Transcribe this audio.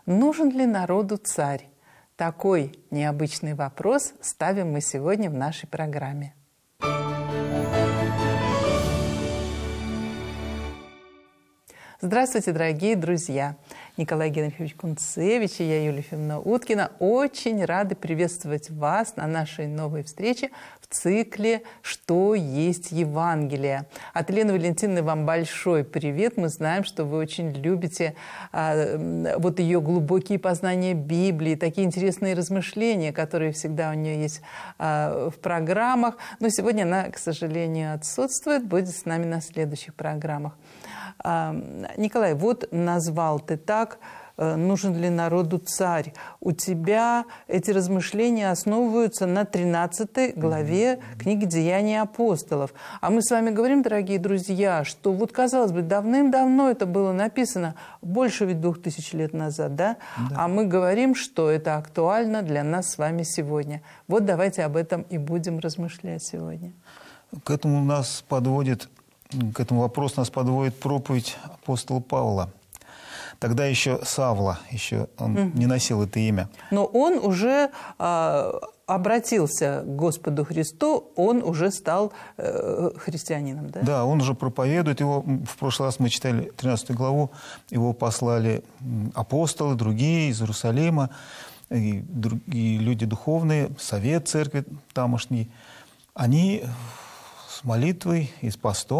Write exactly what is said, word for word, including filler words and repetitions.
Нужен ли народу царь? Такой необычный вопрос ставим мы сегодня в нашей программе. Здравствуйте, дорогие друзья! Николай Генрихович Кунцевич и я, Юлия Ефимовна Уткина, очень рады приветствовать вас на нашей новой встрече в цикле «Что есть Евангелие?». От Елены Валентиновны вам большой привет. Мы знаем, что вы очень любите а, вот ее глубокие познания Библии, такие интересные размышления, которые всегда у нее есть а, в программах. Но сегодня она, к сожалению, отсутствует, будет с нами на следующих программах. Николай, вот назвал ты так, нужен ли народу царь. У тебя эти размышления основываются на тринадцатой главе книги «Деяния апостолов». А мы с вами говорим, дорогие друзья, что вот, казалось бы, давным-давно это было написано, больше ведь двух тысяч лет назад, да? Да. А мы говорим, что это актуально для нас с вами сегодня. Вот давайте об этом и будем размышлять сегодня. К этому нас подводит... К этому вопросу нас подводит проповедь апостола Павла. Тогда еще Савла, еще он mm-hmm. не носил это имя. Но он уже э, обратился к Господу Христу, он уже стал э, христианином, да? Да, он уже проповедует. Его, в прошлый раз мы читали тринадцатую главу, его послали апостолы, другие из Иерусалима, и другие люди духовные, совет церкви тамошней. Они с молитвой и с постом